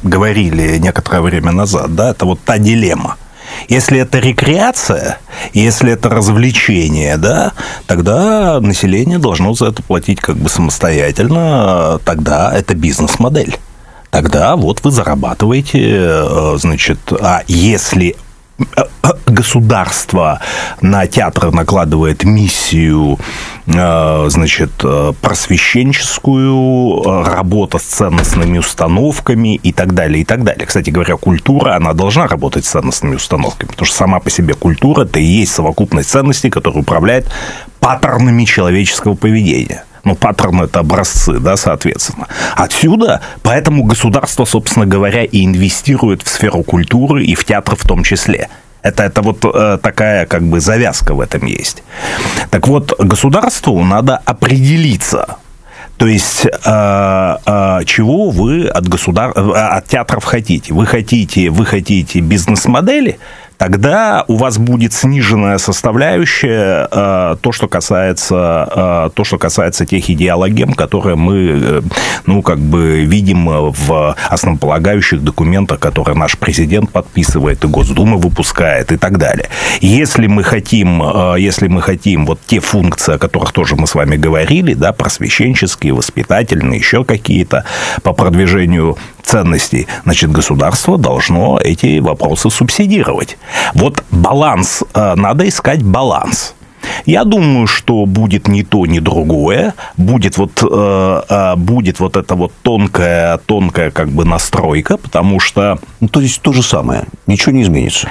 говорили некоторое время назад, да, это вот та дилемма. Если это рекреация, если это развлечение, да, тогда население должно за это платить как бы самостоятельно, тогда это бизнес-модель. Тогда вот вы зарабатываете, значит, а если государство на театр накладывает миссию, значит, просвещенческую, работа с ценностными установками и так далее, и так далее. Кстати говоря, культура, она должна работать с ценностными установками, потому что сама по себе культура – это и есть совокупность ценностей, которая управляет паттернами человеческого поведения. Ну, паттерны – это образцы, да, соответственно. Отсюда, поэтому государство, собственно говоря, и инвестирует в сферу культуры и в театр в том числе. Это вот такая как бы завязка в этом есть. Так вот, государству надо определиться. То есть, чего вы от театров хотите? Вы хотите бизнес-модели? Тогда у вас будет сниженная составляющая то, что касается тех идеологем, которые мы, ну, как бы видим в основополагающих документах, которые наш президент подписывает и Госдума выпускает и так далее. Если мы хотим вот те функции, о которых тоже мы с вами говорили, да, просвещенческие, воспитательные, еще какие-то по продвижению ценностей, значит, государство должно эти вопросы субсидировать. Вот баланс, надо искать баланс. Я думаю, что будет ни то, ни другое, будет вот эта вот тонкая как бы настройка, потому что... Ну, то есть то же самое, ничего не изменится.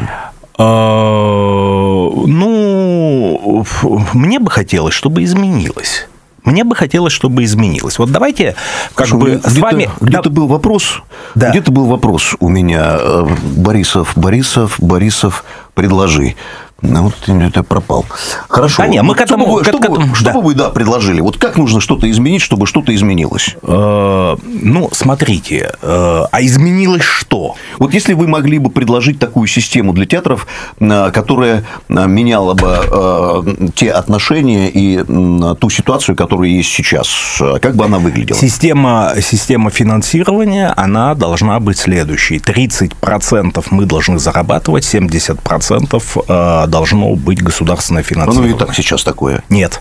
Ну, мне бы хотелось, чтобы изменилось. Вот давайте как бы с вами... Где-то был вопрос, да. Где-то был вопрос у меня. Борисов, предложи. Вот это пропал. Хорошо. Да, нет, мы к этому... Что бы вы предложили? Вот как нужно что-то изменить, чтобы что-то изменилось? Ну, смотрите, а изменилось что? Вот если вы могли бы предложить такую систему для театров, которая меняла бы те отношения и ту ситуацию, которая есть сейчас, как бы она выглядела? Система финансирования, она должна быть следующей. 30% мы должны зарабатывать, 70% должно быть государственное финансирование. Ну, и так сейчас такое. Нет.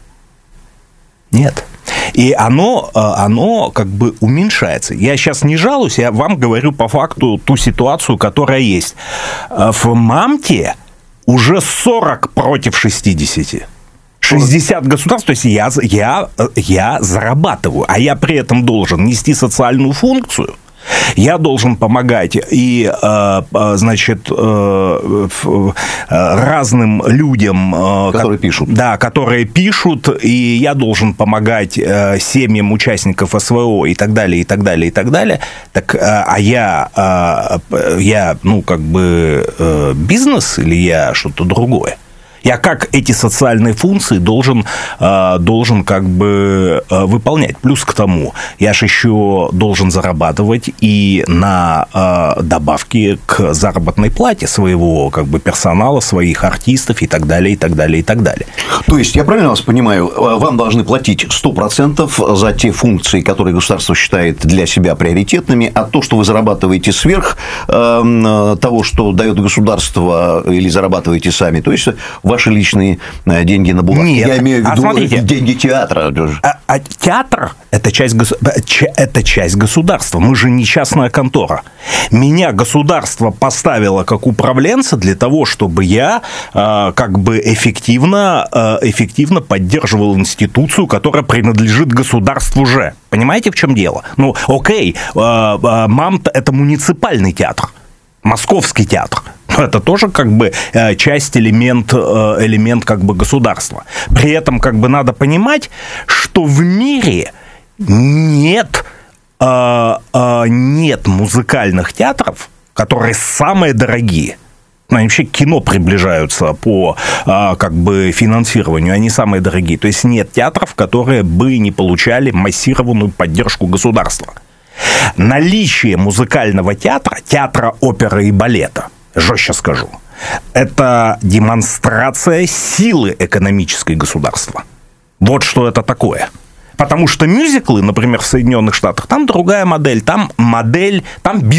И оно как бы уменьшается. Я сейчас не жалуюсь, я вам говорю по факту ту ситуацию, которая есть. В МАМТе уже 40 против 60. 60 государств, то есть я зарабатываю, а я при этом должен нести социальную функцию. Я должен помогать и, значит, разным людям, которые пишут, и я должен помогать семьям участников СВО и так далее, и так далее, и так далее. Так, я, ну, как бы бизнес или я что-то другое? Я как эти социальные функции должен как бы выполнять. Плюс к тому, я же еще должен зарабатывать и на добавки к заработной плате своего как бы персонала, своих артистов и так далее, и так далее, и так далее. То есть, я правильно вас понимаю, вам должны платить 100% за те функции, которые государство считает для себя приоритетными, а то, что вы зарабатываете сверх того, что дает государство, или зарабатываете сами, то есть ваши личные деньги на бумаге. Нет. Я имею в виду деньги театра. А театр – это часть государства. Мы же не частная контора. Меня государство поставило как управленца для того, чтобы я как бы эффективно поддерживал институцию, которая принадлежит государству же. Понимаете, в чем дело? Ну, окей, МАМТ – это муниципальный театр. Московский театр. Это тоже как бы часть, элемент как бы государства. При этом как бы надо понимать, что в мире нет музыкальных театров, которые самые дорогие. Они вообще к кино приближаются по как бы финансированию, они самые дорогие. То есть нет театров, которые бы не получали массированную поддержку государства. Наличие музыкального театра оперы и балета, жестче скажу, это демонстрация силы экономической государства. Вот что это такое. Потому что мюзиклы, например, в Соединенных Штатах, там другая модель, там